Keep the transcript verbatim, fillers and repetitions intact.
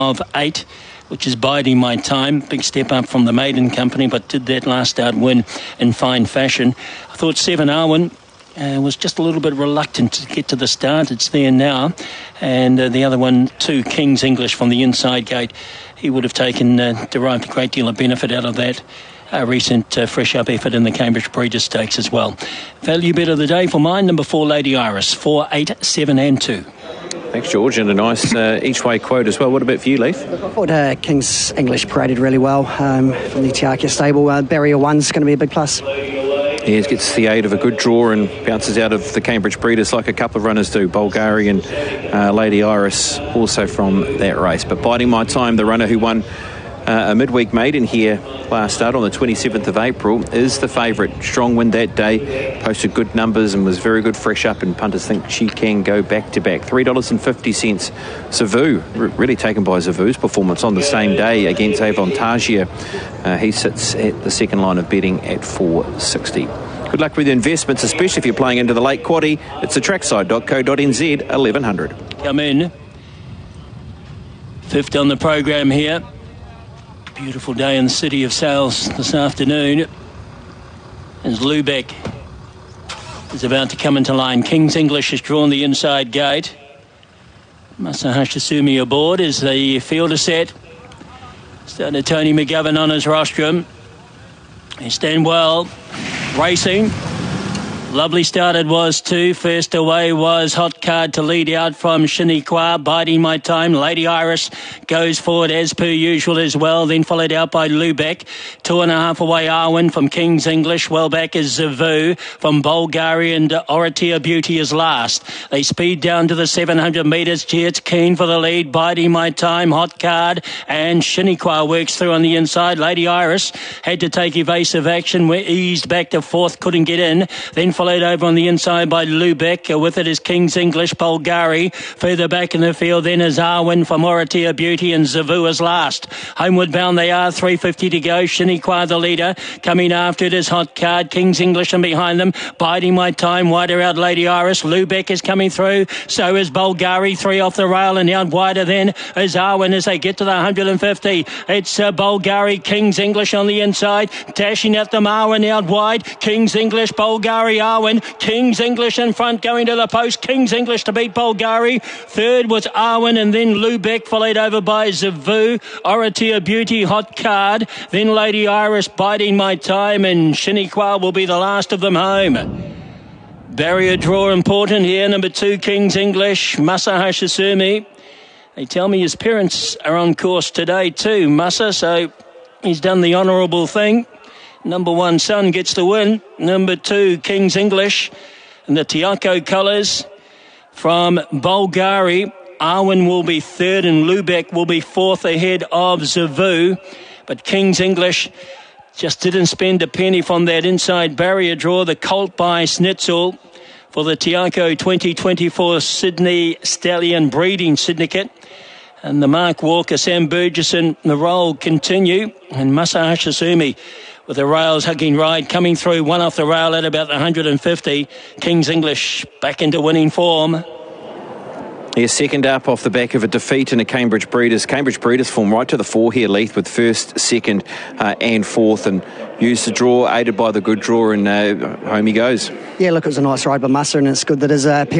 of eight, which is biding my time. Big step up from the maiden company, but did that last start win in fine fashion. I thought Seven Arwen uh, was just a little bit reluctant to get to the start. It's there now. And uh, the other one, two King's English from the inside gate. He would have taken, uh, derived a great deal of benefit out of that. A recent uh, fresh up effort in the Cambridge Breeders' Stakes as well. Value bet of the day for mine, number four, Lady Iris, four, eight, seven and two. Thanks, George, and a nice uh, each-way quote as well. What about for you, Leaf? I thought uh, King's English paraded really well um, from the Tiaka stable. Uh, Barrier one's going to be a big plus. He gets the aid of a good draw and bounces out of the Cambridge Breeders like a couple of runners do. Bulgarian, uh, Lady Iris also from that race. But biding my time, the runner who won Uh, a midweek maiden here last start on the twenty-seventh of April is the favourite. Strong win that day, posted good numbers and was very good fresh up, and punters think she can go back to back. three dollars fifty. Zavu, r- really taken by Zavu's performance on the same day against Avantasia. Uh, he sits at the second line of betting at four sixty. Good luck with your investments, especially if you're playing into the late quaddie. It's the trackside dot co dot n z, eleven hundred. Come in. Fifth on the program here. Beautiful day in the city of Sales this afternoon. As Lubeck is about to come into line. King's English has drawn the inside gate. Masahashi Sumi aboard as the field is set. Started Tony McGovern on his rostrum. They stand well. Racing. Lovely start it was too. First away was Hot Card to lead out from Shiniqua. Biding my time. Lady Iris goes forward as per usual as well. Then followed out by Lubeck. Two and a half away Arwen from King's English. Well back is Zavu from Bulgaria, and Oratia Beauty is last. They speed down to the seven hundred metres. Jets keen for the lead. Biding my time. Hot Card and Shiniqua works through on the inside. Lady Iris had to take evasive action. We eased back to fourth. Couldn't get in. Then followed over on the inside by Lubeck. With it is King's English, Bulgari. Further back in the field then is Arwen from Oratia Beauty, and Zavu is last. Homeward bound they are, three fifty to go. Shiniqua the leader. Coming after it is Hot Card. King's English and behind them. Biding my time. Wider out Lady Iris. Lubeck is coming through. So is Bulgari. Three off the rail, and out wider then is Arwen as they get to the one hundred fifty. It's uh, Bulgari, King's English on the inside. Dashing at them, Arwen out wide. King's English, Bulgari, Arwen. King's English in front going to the post. King's English to beat Bulgari. Third was Arwen, and then Lubeck followed over by Zavu. Oratia Beauty, Hot Card. Then Lady Iris, Biding my time, and Shiniqua will be the last of them home. Barrier draw important here. Number two, King's English, Masahashi Sumi. They tell me his parents are on course today too, Masa, so he's done the honourable thing. Number one son gets the win. Number two, King's English. And the Tiako colours from Bulgari. Arwen will be third and Lubeck will be fourth ahead of Zavu. But King's English just didn't spend a penny from that inside barrier draw. The colt by Snitzel for the Tiako twenty twenty-four Sydney Stallion Breeding Syndicate. And the Mark Walker, Sam Burgesson, the roll continue. And Masahashi Sumi with the rails hugging ride coming through, one off the rail at about one hundred fifty. King's English back into winning form. He's second up off the back of a defeat in a Cambridge Breeders. Cambridge Breeders form right to the fore here, Leith, with first, second uh, and fourth, and used the draw, aided by the good draw, and uh, home he goes. Yeah, look, it was a nice ride by Musser, and it's good that his uh,